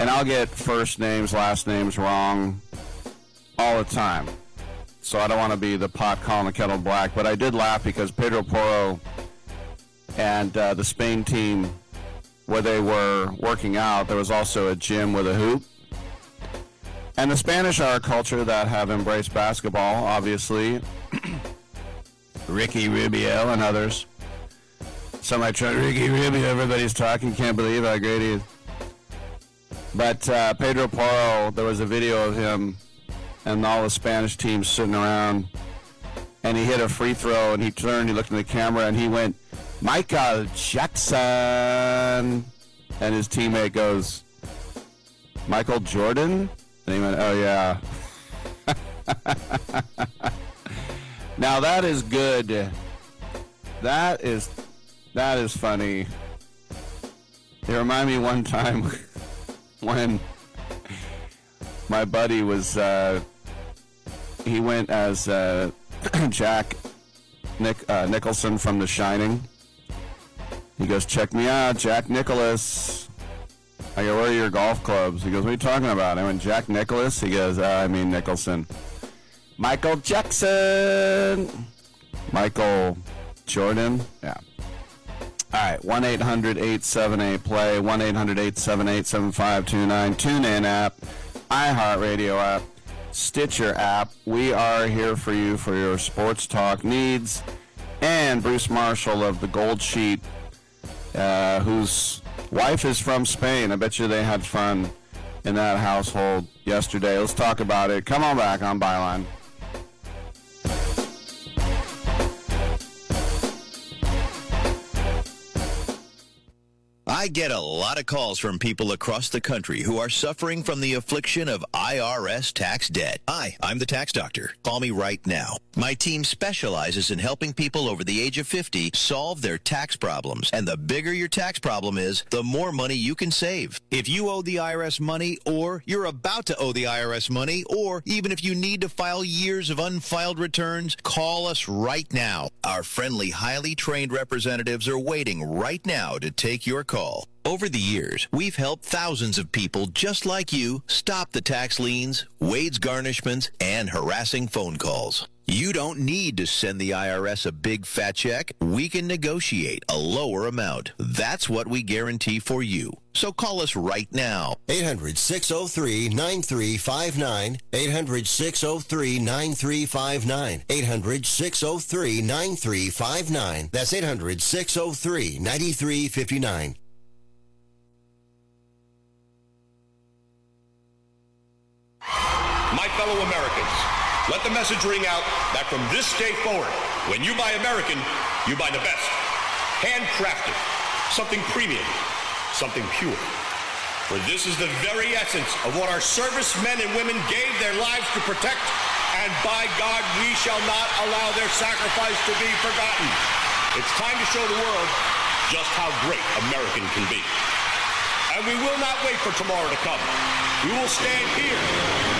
And I'll get first names, last names wrong all the time. So I don't want to be the pot calling the kettle black. But I did laugh because Pedro Porro and the Spain team, where they were working out, there was also a gym with a hoop. And the Spanish are a culture that have embraced basketball, obviously. Ricky Rubio and others. Somebody tried, Ricky Rubio, everybody's talking, can't believe how great he is. But Pedro Porro, there was a video of him and all the Spanish teams sitting around, and he hit a free throw, and he turned, he looked in the camera, and he went, Michael Jackson. And his teammate goes, Michael Jordan? And he went, oh, yeah. Now, that is good. That is funny. It reminded me one time when my buddy was, he went as Jack Nicholson from The Shining. He goes, check me out, Jack Nicholas. I go, where are your golf clubs? He goes, what are you talking about? I went, Jack Nicholas? He goes, I mean Nicholson. Michael Jackson. Michael Jordan. Yeah. All right, 1-800-878-PLAY, 1-800-878-7529, TuneIn app, iHeartRadio app, Stitcher app. We are here for you for your sports talk needs. And Bruce Marshall of the Gold Sheet, whose wife is from Spain. I bet you they had fun in that household yesterday. Let's talk about it. Come on back on Byline. I get a lot of calls from people across the country who are suffering from the affliction of IRS tax debt. Hi, I'm the tax doctor. Call me right now. My team specializes in helping people over the age of 50 solve their tax problems. And the bigger your tax problem is, the more money you can save. If you owe the IRS money, or you're about to owe the IRS money, or even if you need to file years of unfiled returns, call us right now. Our friendly, highly trained representatives are waiting right now to take your call. Over the years, we've helped thousands of people just like you stop the tax liens, wage garnishments, and harassing phone calls. You don't need to send the IRS a big fat check. We can negotiate a lower amount. That's what we guarantee for you. So call us right now. 800-603-9359. 800-603-9359. 800-603-9359. That's 800-603-9359. My fellow Americans, let the message ring out that from this day forward, when you buy American, you buy the best. Handcrafted, something premium, something pure. For this is the very essence of what our servicemen and women gave their lives to protect, and by God, we shall not allow their sacrifice to be forgotten. It's time to show the world just how great American can be. And we will not wait for tomorrow to come. We will stand here